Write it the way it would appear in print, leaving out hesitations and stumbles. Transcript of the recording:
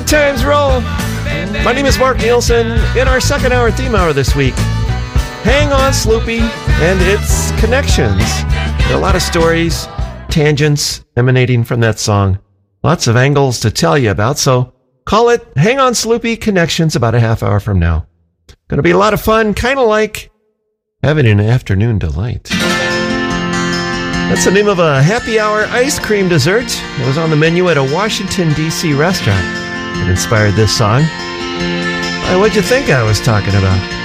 Times roll. My name is Mark Nielsen. In our second hour theme hour this week, Hang On Sloopy and its connections. There are a lot of stories, tangents emanating from that song. Lots of angles to tell you about, so call it Hang On Sloopy Connections about a half hour from now. Going to be a lot of fun, kind of like having an afternoon delight. That's the name of a happy hour ice cream dessert that was on the menu at a Washington, D.C. restaurant that inspired this song. What'd you think I was talking about?